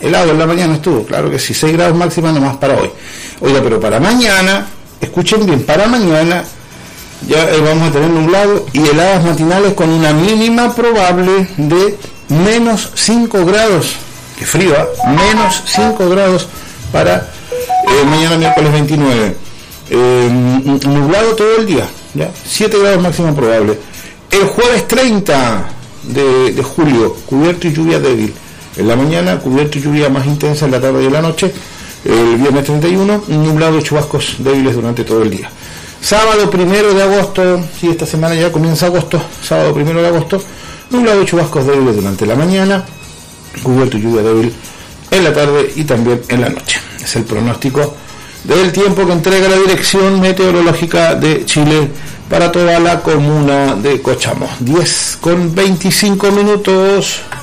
helado en la mañana estuvo, claro que sí, 6 grados máxima nomás para hoy. Oiga, pero para mañana, escuchen bien, para mañana ya vamos a tener nublado y heladas matinales con una mínima probable de menos 5 grados. Qué frío, ¿eh? Menos 5 grados para mañana miércoles 29. Nublado todo el día, ¿ya? 7 grados máxima probable. El jueves 30 de julio, cubierto y lluvia débil. En la mañana, cubierto y lluvia más intensa en la tarde y en la noche. El viernes 31, nublado y chubascos débiles durante todo el día. Sábado 1 de agosto, si esta semana ya comienza agosto, sábado 1 de agosto, nublado y chubascos débiles durante la mañana, cubierto y lluvia débil en la tarde y también en la noche. Es el pronóstico del tiempo que entrega la Dirección Meteorológica de Chile para toda la comuna de Cochamo. 10:25.